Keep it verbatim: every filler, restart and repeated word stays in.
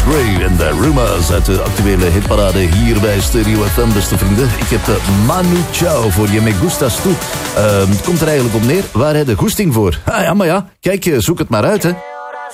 Gray en de Rumors uit de actuele hitparade hier bij Stereo F M, beste vrienden. Ik heb de Manu Chao voor je Me Gustas toe. Uh, het komt er eigenlijk op neer waar hij de goesting voor. Ah ja, maar ja, kijk, zoek het maar uit, hè.